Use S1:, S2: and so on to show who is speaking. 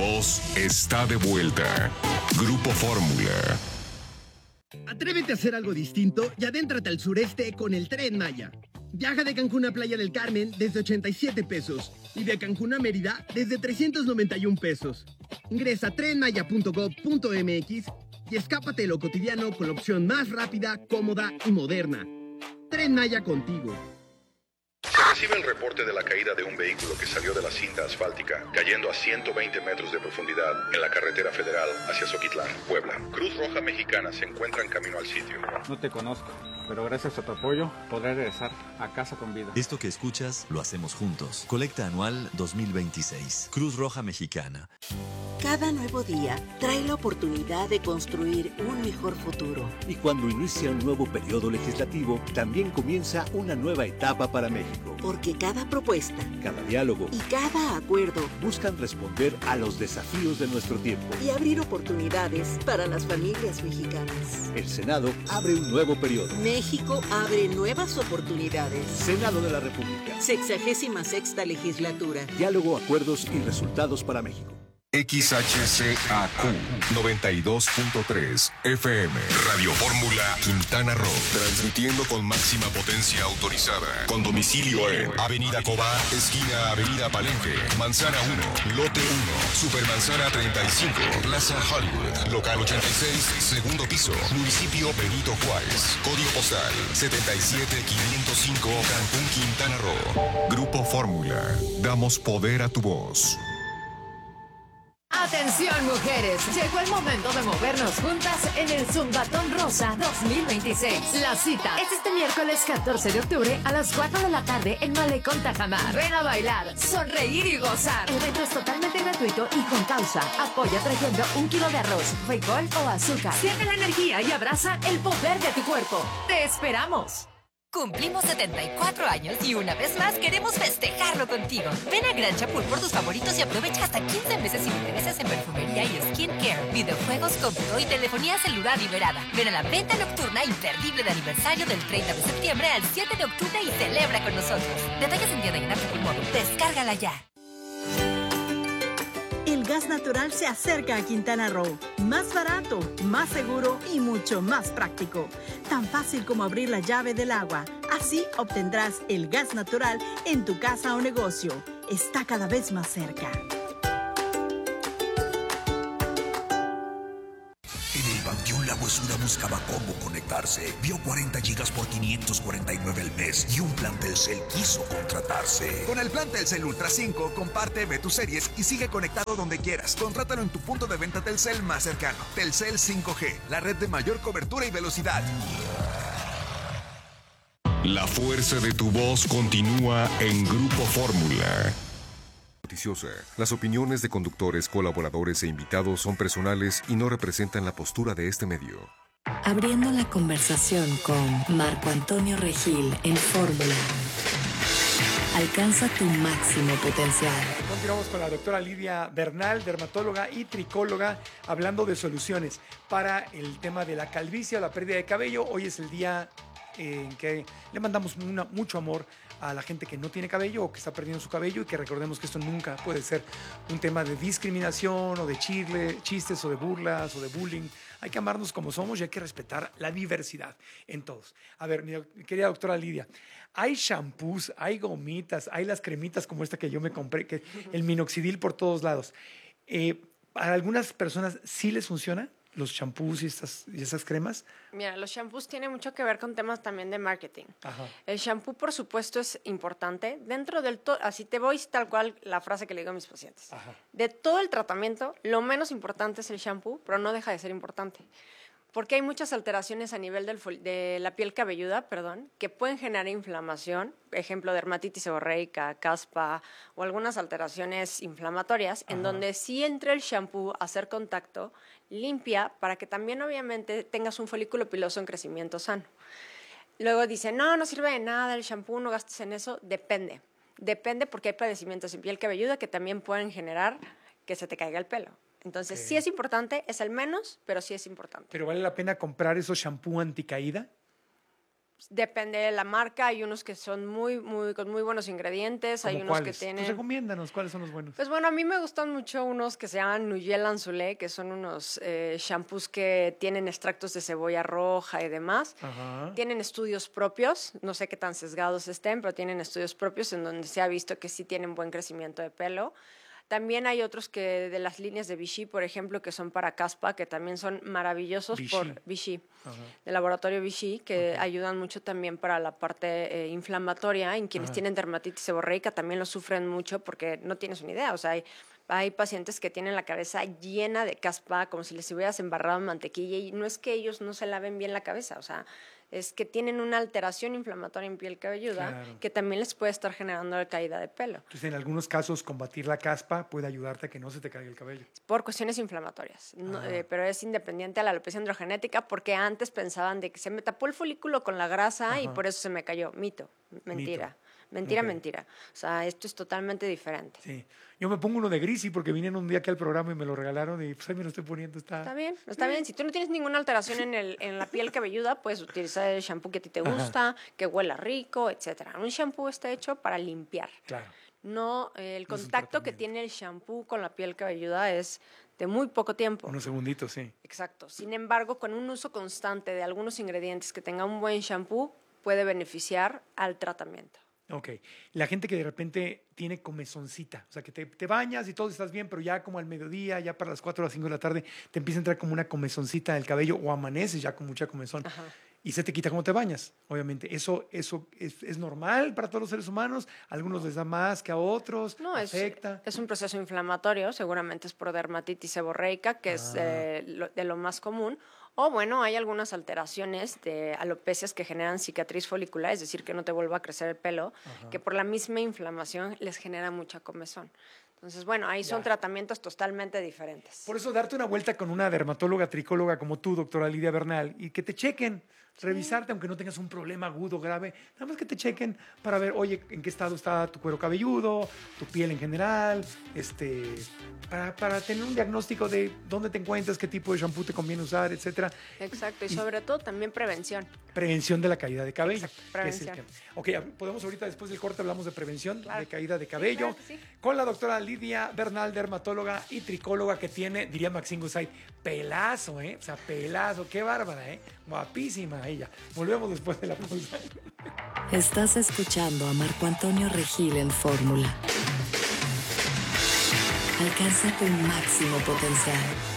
S1: voz está de vuelta. Grupo Fórmula.
S2: Atrévete a hacer algo distinto y adéntrate al sureste con el Tren Maya. Viaja de Cancún a Playa del Carmen desde 87 pesos y de Cancún a Mérida desde 391 pesos. Ingresa a trenmaya.gov.mx y escápate de lo cotidiano con la opción más rápida, cómoda y moderna. Tren Maya contigo.
S3: Se recibe el reporte de la caída de un vehículo que salió de la cinta asfáltica, cayendo a 120 metros de profundidad en la carretera federal hacia Zoquitlán, Puebla. Cruz Roja Mexicana se encuentra en camino al sitio.
S4: No te conozco, pero gracias a tu apoyo podré regresar a casa con vida.
S5: Esto que escuchas lo hacemos juntos. Colecta anual 2026. Cruz Roja Mexicana.
S6: Cada nuevo día trae la oportunidad de construir un mejor futuro.
S7: Y cuando inicia un nuevo periodo legislativo, también comienza una nueva etapa para México.
S6: Porque cada propuesta,
S7: cada diálogo
S6: y cada acuerdo
S7: buscan responder a los desafíos de nuestro tiempo
S6: y abrir oportunidades para las familias mexicanas.
S7: El Senado abre un nuevo periodo.
S6: México abre nuevas oportunidades.
S7: Senado de la República.
S6: 66ª legislatura.
S7: Diálogo, acuerdos y resultados para México.
S1: XHCAQ 92.3 FM Radio Fórmula Quintana Roo, transmitiendo con máxima potencia autorizada, con domicilio en Avenida Cobá, esquina Avenida Palenque, Manzana 1, Lote 1, Supermanzana 35, Plaza Hollywood, local 86, segundo piso, municipio Benito Juárez, código postal 77505, Cancún, Quintana Roo. Grupo Fórmula, damos poder a tu voz.
S8: Atención mujeres, llegó el momento de movernos juntas en el Zumbatón Rosa 2026. La cita es este miércoles 14 de octubre a las 4 de la tarde en Malecón Tajamar. Ven a bailar, sonreír y gozar. El evento es totalmente gratuito y con causa. Apoya trayendo 1 kilo de arroz, frijol o azúcar. Siente la energía y abraza el poder de tu cuerpo. ¡Te esperamos!
S9: Cumplimos 74 años y una vez más queremos festejarlo contigo. Ven a Gran Chapul por tus favoritos y aprovecha hasta 15 meses sin intereses en perfumería y skincare, videojuegos, cómputo y telefonía celular liberada. Ven a la venta nocturna imperdible de aniversario del 30 de septiembre al 7 de octubre y celebra con nosotros. Detalles en tienda y en app Móvil. Descárgala ya.
S10: El gas natural se acerca a Quintana Roo. Más barato, más seguro y mucho más práctico. Tan fácil como abrir la llave del agua. Así obtendrás el gas natural en tu casa o negocio. Está cada vez más cerca.
S11: En el Panteón La Huesura buscaba cómo conectarse. Vio 40 gigas por 549 al mes y un plan Telcel quiso contratarse.
S12: Con el plan Telcel Ultra 5, comparte, ve tus series y sigue conectado donde quieras. Contrátalo en tu punto de venta Telcel más cercano. Telcel 5G, la red de mayor cobertura y velocidad.
S1: La fuerza de tu voz continúa en Grupo Fórmula.
S13: Noticiosa. Las opiniones de conductores, colaboradores e invitados son personales y no representan la postura de este medio.
S14: Abriendo la conversación con Marco Antonio Regil en Fórmula. Alcanza tu máximo potencial.
S15: Continuamos con la doctora Lidia Bernal, dermatóloga y tricóloga, hablando de soluciones para el tema de la calvicie o la pérdida de cabello. Hoy es el día en que le mandamos mucho amor a la gente que no tiene cabello o que está perdiendo su cabello, y que recordemos que esto nunca puede ser un tema de discriminación o de chistes o de burlas o de bullying. Hay que amarnos como somos y hay que respetar la diversidad en todos. A ver, mi querida doctora Lidia, hay shampoos, hay gomitas, hay las cremitas como esta que yo me compré, que el minoxidil por todos lados. ¿Para algunas personas sí les funciona los shampoos y esas cremas?
S16: Mira, los shampoos tienen mucho que ver con temas también de marketing.
S15: Ajá.
S16: El shampoo, por supuesto, es importante. Dentro del así te voy tal cual la frase que le digo a mis pacientes.
S15: Ajá.
S16: De todo el tratamiento, lo menos importante es el shampoo, pero no deja de ser importante. Porque hay muchas alteraciones a nivel de la piel cabelluda, que pueden generar inflamación, ejemplo, dermatitis seborreica, caspa o algunas alteraciones inflamatorias, en donde sí entra el shampoo a hacer contacto, limpia, para que también obviamente tengas un folículo piloso en crecimiento sano. Luego dicen, no sirve de nada el shampoo, no gastes en eso. Depende porque hay padecimientos en piel cabelluda que también pueden generar que se te caiga el pelo. Entonces, sí es importante, es el menos, pero sí es importante.
S15: ¿Pero vale la pena comprar esos shampoo anticaída?
S16: Depende de la marca, hay unos que son con muy buenos ingredientes, hay unos que tienen...
S15: Pues recomiéndanos, ¿cuáles son los buenos?
S16: Pues bueno, a mí me gustan mucho unos que se llaman Nuyel Anzulé, que son unos shampoos que tienen extractos de cebolla roja y demás.
S15: Ajá.
S16: Tienen estudios propios, no sé qué tan sesgados estén, pero tienen estudios propios en donde se ha visto que sí tienen buen crecimiento de pelo. También hay otros que de las líneas de Vichy, por ejemplo, que son para caspa, que también son maravillosos por Vichy, del laboratorio Vichy, que ayudan mucho también para la parte inflamatoria. En quienes tienen dermatitis seborreica también lo sufren mucho porque no tienes una idea. O sea, hay pacientes que tienen la cabeza llena de caspa, como si les hubieras embarrado en mantequilla, y no es que ellos no se laven bien la cabeza, o sea, es que tienen una alteración inflamatoria en piel cabelluda que también les puede estar generando la caída de pelo.
S15: Entonces, en algunos casos, combatir la caspa puede ayudarte a que no se te caiga el cabello.
S16: Por cuestiones inflamatorias, pero es independiente a la alopecia androgenética, porque antes pensaban de que se me tapó el folículo con la grasa y por eso se me cayó. Mito, mentira. Mentira. O sea, esto es totalmente diferente.
S15: Sí. Yo me pongo uno de Grisi porque vinieron un día aquí al programa y me lo regalaron y pues ahí me lo estoy poniendo. Está
S16: bien. Si tú no tienes ninguna alteración en la piel cabelluda, puedes utilizar el shampoo que a ti te gusta, que huela rico, etcétera. Un shampoo está hecho para limpiar.
S15: Claro.
S16: No, el contacto que tiene el shampoo con la piel cabelluda es de muy poco tiempo.
S15: Unos segunditos, sí.
S16: Exacto. Sin embargo, con un uso constante de algunos ingredientes que tenga un buen shampoo, puede beneficiar al tratamiento.
S15: Ok. La gente que de repente tiene comezoncita, o sea, que te bañas y todo estás bien, pero ya como al mediodía, ya para las 4 o las 5 de la tarde, te empieza a entrar como una comezoncita del cabello o amaneces ya con mucha comezón. Y se te quita cuando te bañas, obviamente. ¿Eso es normal para todos los seres humanos? ¿A algunos les da más que a otros?
S16: No,
S15: ¿afecta?
S16: Es un proceso inflamatorio, seguramente es por dermatitis seborreica, que es de lo más común. O bueno, hay algunas alteraciones de alopecias que generan cicatriz folicular, es decir, que no te vuelva a crecer el pelo, que por la misma inflamación les genera mucha comezón. Entonces, bueno, ahí son tratamientos totalmente diferentes.
S15: Por eso darte una vuelta con una dermatóloga, tricóloga como tú, doctora Lidia Bernal, y que te chequen, revisarte, aunque no tengas un problema agudo, grave, nada más que te chequen para ver, oye, en qué estado está tu cuero cabelludo, tu piel en general, para tener un diagnóstico de dónde te encuentras, qué tipo de shampoo te conviene usar, etcétera.
S16: Exacto, y sobre todo también prevención.
S15: Prevención de la caída de cabello.
S16: Exacto, prevención.
S15: Ok, podemos ahorita, después del corte, hablamos de prevención de caída de cabello,
S16: sí, claro,
S15: con la doctora Lidia Bernal, dermatóloga y tricóloga, que tiene, diría Maxine Gusay, pelazo, o sea, pelazo, qué bárbara, guapísima ella. Volvemos después de la pausa.
S14: Estás escuchando a Marco Antonio Regil en Fórmula. Alcanza tu máximo potencial.